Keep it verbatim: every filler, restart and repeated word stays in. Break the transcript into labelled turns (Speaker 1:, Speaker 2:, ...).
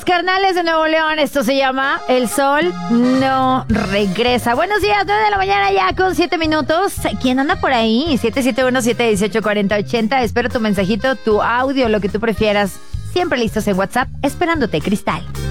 Speaker 1: carnales de Nuevo León. Esto se llama El Sol No Regresa. Buenos días, nueve de la mañana ya con siete minutos. ¿Quién anda por ahí? siete siete uno, siete uno ocho, cuatro cero ocho cero. Espero tu mensajito, tu audio, lo que tú prefieras. Siempre listos en WhatsApp, esperándote, Cristal.